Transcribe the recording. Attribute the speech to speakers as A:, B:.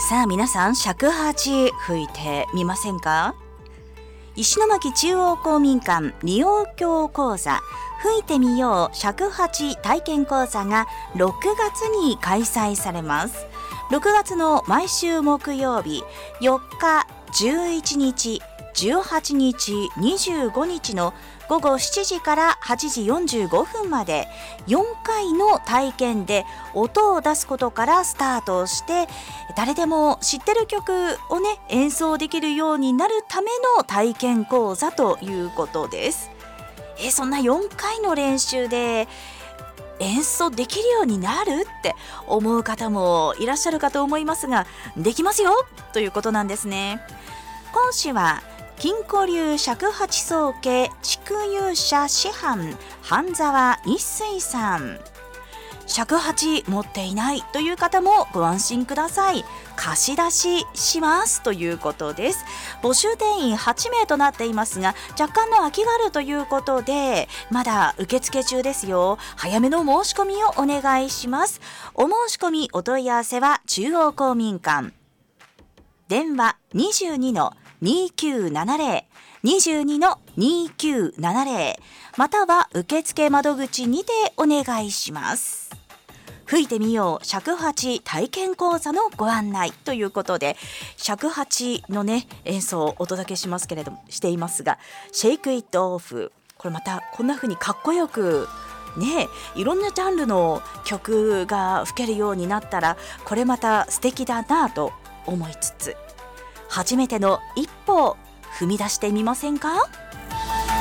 A: さあ皆さん、尺八吹いてみませんか？石巻中央公民館利用教講座吹いてみよう尺八体験講座が6月に開催されます。6月の毎週木曜日4日、11日、18日、25日の午後7時から8時45分まで4回の体験で音を出すことからスタートして誰でも知ってる曲をね演奏できるようになるための体験講座ということです。そんな4回の練習で演奏できるようになるって思う方もいらっしゃるかと思いますが、できますよということなんですね。講師は金古流尺八宗家築有者師範半沢一水さん。尺八持っていないという方もご安心ください。貸し出ししますということです。募集定員8名となっていますが、若干の空きがあるということでまだ受付中ですよ。早めの申し込みをお願いします。お申し込みお問い合わせは中央公民館電話 22-2970 22-2970 または受付窓口にてお願いします。吹いてみよう尺八体験講座のご案内ということで、尺八のね演奏をお届けしますけれどもしていますが、シェイクイットオフ、これまたこんな風にかっこよくね、いろんなジャンルの曲が吹けるようになったらこれまた素敵だなと思いつつ、初めての一歩を踏み出してみませんか？